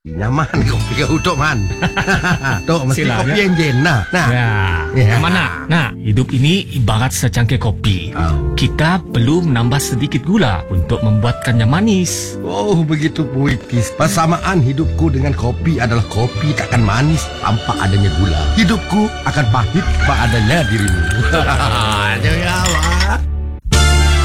Nyaman kopi kau Tok Man. Tok mesti Silakan. kopi yang jen. Nah. Ya, mana? Nah, hidup ini ibarat secangkir kopi. Kita perlu menambah sedikit gula untuk membuatkannya manis. Oh, begitu puitis. Persamaan hidupku dengan kopi adalah kopi takkan manis tanpa adanya gula. Hidupku akan pahit tanpa adanya dirimu. Jangan apa.